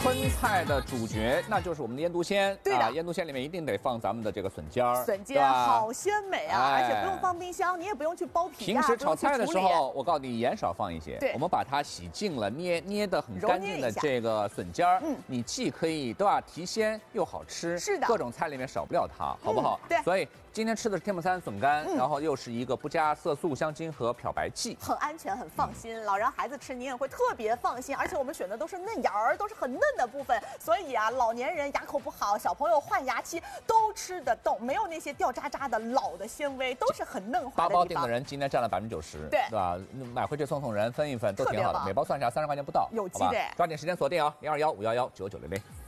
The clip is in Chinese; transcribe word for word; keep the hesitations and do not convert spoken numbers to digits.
春菜的主角那就是我们的腌笃鲜， 对的啊，腌笃鲜里面一定得放咱们的这个笋尖儿， 笋尖好鲜美啊， 哎而且不用放冰箱，你也不用去剥皮、啊。 平时炒菜的时不用去处候，我告诉你盐少放一些， 对我们把它洗净了，捏捏的很干净的揉捏一下这个笋尖儿， 嗯你既可以对吧提鲜又好吃， 是的各种菜里面少不了它，好不好？ 嗯对所以今天吃的是天目三笋干， 嗯然后又是一个不加色素、香精和漂白剂。 很安全，很放心。老人孩子吃你也会特别放心，而且我们选的都是嫩芽儿，都是很嫩的部分，所以啊，老年人牙口不好，小朋友换牙期都吃得动，没有那些掉渣渣的老的纤维，都是很嫩滑的地方。 八包订的人今天占了百分之九十， 对对吧？买回去送送人，分一分都挺好的， 特别棒每包算下三十块钱不到， 有机好吧的抓紧时间锁定啊，零二幺五幺幺九九零零。